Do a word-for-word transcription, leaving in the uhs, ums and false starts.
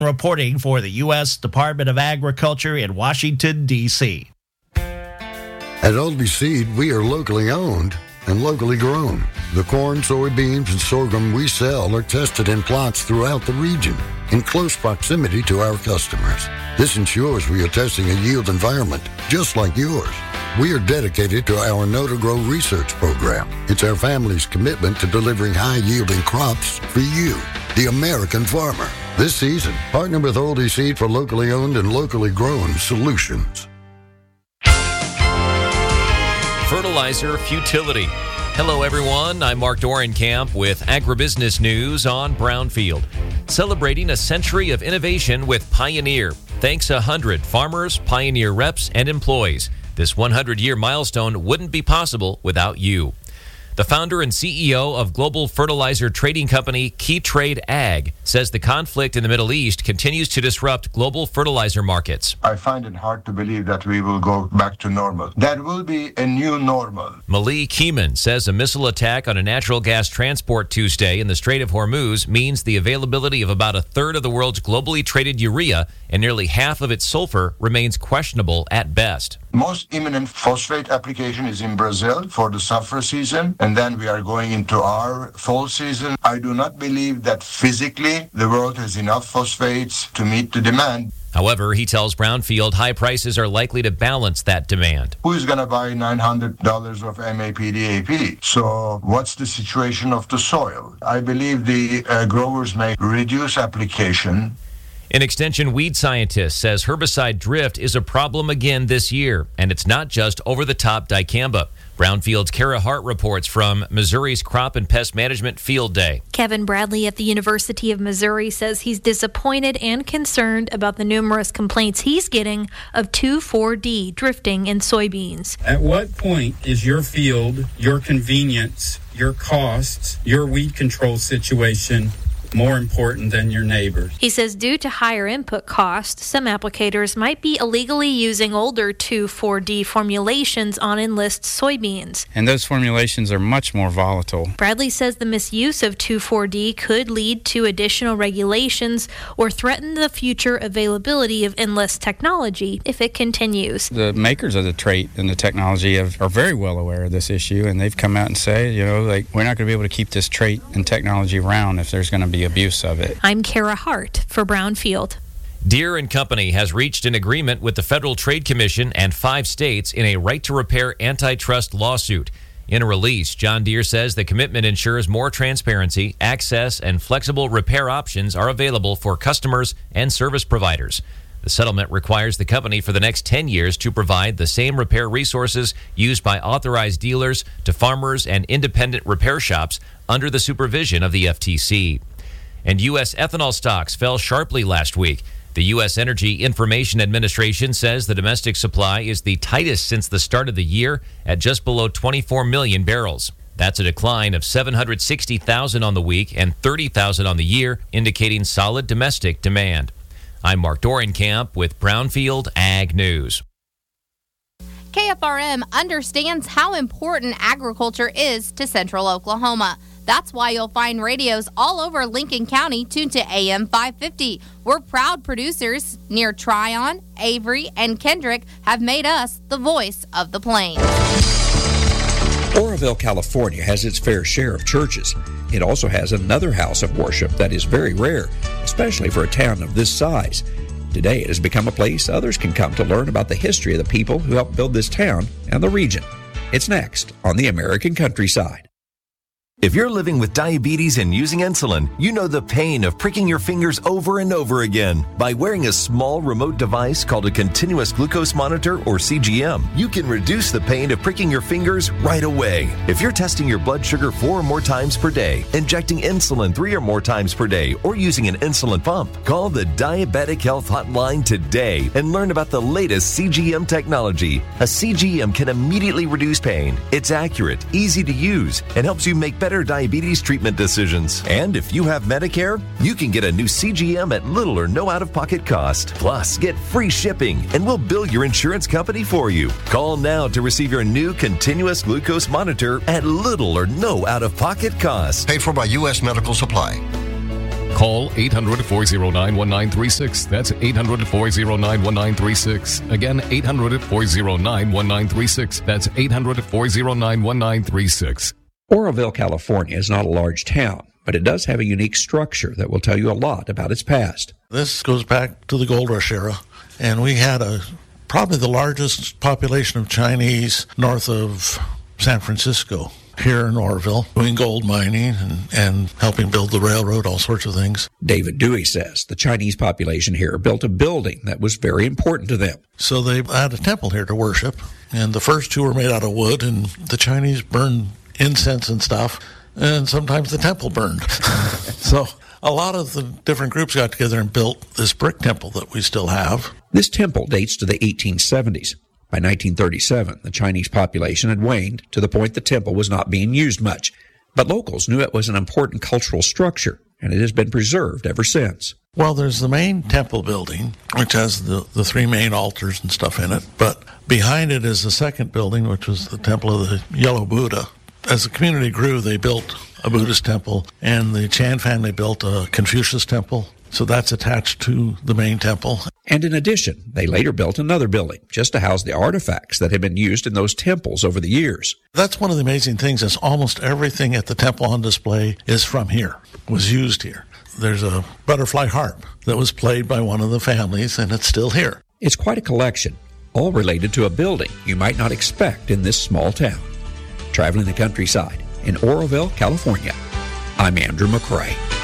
Reporting for the U S Department of Agriculture in Washington, D C At Oldie Seed, we are locally owned and locally grown. The corn, soybeans, and sorghum we sell are tested in plots throughout the region in close proximity to our customers. This ensures we are testing a yield environment just like yours. We are dedicated to our Know to Grow research program. It's our family's commitment to delivering high-yielding crops for you, the American farmer. This season, partner with Oldie Seed for locally owned and locally grown solutions. Fertilizer futility. Hello, everyone. I'm Mark Dorenkamp with Agribusiness News on Brownfield. Celebrating a century of innovation with Pioneer. Thanks one hundred farmers, Pioneer reps, and employees. This one hundred year milestone wouldn't be possible without you. The founder and C E O of global fertilizer trading company Keytrade Ag says the conflict in the Middle East continues to disrupt global fertilizer markets. I find it hard to believe that we will go back to normal. That will be a new normal. Mali Keeman says a missile attack on a natural gas transport Tuesday in the Strait of Hormuz means the availability of about a third of the world's globally traded urea and nearly half of its sulfur remains questionable at best. Most imminent phosphate application is in Brazil for the sulfur season, and then we are going into our fall season. I do not believe that physically the world has enough phosphates to meet the demand. However, he tells Brownfield high prices are likely to balance that demand. Who is going to buy nine hundred dollars of M A P D A P? So what's the situation of the soil? I believe the uh, growers may reduce application. An extension weed scientist says herbicide drift is a problem again this year, and it's not just over-the-top dicamba. Brownfield's Kara Hart reports from Missouri's Crop and Pest Management Field Day. Kevin Bradley at the University of Missouri says he's disappointed and concerned about the numerous complaints he's getting of two four D drifting in soybeans. At what point is your field, your convenience, your costs, your weed control situation more important than your neighbors? He says due to higher input costs, some applicators might be illegally using older two four D formulations on Enlist soybeans. And those formulations are much more volatile. Bradley says the misuse of two four D could lead to additional regulations or threaten the future availability of Enlist technology if it continues. The makers of the trait and the technology have, are very well aware of this issue, and they've come out and say, you know, like, we're not going to be able to keep this trait and technology around if there's going to be abuse of it. I'm Kara Hart for Brownfield. Deere and Company has reached an agreement with the Federal Trade Commission and five states in a right-to-repair antitrust lawsuit. In a release, John Deere says the commitment ensures more transparency, access, and flexible repair options are available for customers and service providers. The settlement requires the company for the next ten years to provide the same repair resources used by authorized dealers to farmers and independent repair shops under the supervision of the F T C. And U S ethanol stocks fell sharply last week. The U S Energy Information Administration says the domestic supply is the tightest since the start of the year at just below twenty-four million barrels. That's a decline of seven hundred sixty thousand on the week and thirty thousand on the year, indicating solid domestic demand. I'm Mark Dorenkamp with Brownfield Ag News. K F R M understands how important agriculture is to Central Oklahoma. That's why you'll find radios all over Lincoln County tuned to A M five fifty. We're proud producers near Tryon, Avery, and Kendrick have made us the voice of the plains. Oroville, California has its fair share of churches. It also has another house of worship that is very rare, especially for a town of this size. Today it has become a place others can come to learn about the history of the people who helped build this town and the region. It's next on the American Countryside. If you're living with diabetes and using insulin, you know the pain of pricking your fingers over and over again. By wearing a small remote device called a continuous glucose monitor, or C G M, you can reduce the pain of pricking your fingers right away. If you're testing your blood sugar four or more times per day, injecting insulin three or more times per day, or using an insulin pump, call the Diabetic Health Hotline today and learn about the latest C G M technology. A C G M can immediately reduce pain. It's accurate, easy to use, and helps you make better diabetes treatment decisions. And if you have Medicare, you can get a new C G M at little or no out-of-pocket cost. Plus, get free shipping, and we'll bill your insurance company for you. Call now to receive your new continuous glucose monitor at little or no out-of-pocket cost. Paid for by U S Medical Supply. Call eight hundred, four oh nine, one nine three six. That's eight hundred, four oh nine, one nine three six. Again, eight hundred, four oh nine, one nine three six. That's eight hundred, four oh nine, one nine three six. Oroville, California is not a large town, but it does have a unique structure that will tell you a lot about its past. This goes back to the gold rush era, and we had a probably the largest population of Chinese north of San Francisco here in Oroville, doing gold mining and, and helping build the railroad, all sorts of things. David Dewey says the Chinese population here built a building that was very important to them. So they had a temple here to worship, and the first two were made out of wood, and the Chinese burned incense and stuff, and sometimes the temple burned. So a lot of the different groups got together and built this brick temple that we still have. This temple dates to the eighteen seventies. By nineteen thirty-seven, the Chinese population had waned to the point the temple was not being used much. But locals knew it was an important cultural structure, and it has been preserved ever since. Well, there's the main temple building, which has the, the three main altars and stuff in it. But behind it is the second building, which was the Temple of the Yellow Buddha. As the community grew, they built a Buddhist temple, and the Chan family built a Confucius temple. So that's attached to the main temple. And in addition, they later built another building just to house the artifacts that had been used in those temples over the years. That's one of the amazing things is almost everything at the temple on display is from here, was used here. There's a butterfly harp that was played by one of the families, and it's still here. It's quite a collection, all related to a building you might not expect in this small town. Traveling the countryside in Oroville, California, I'm Andrew McCrae.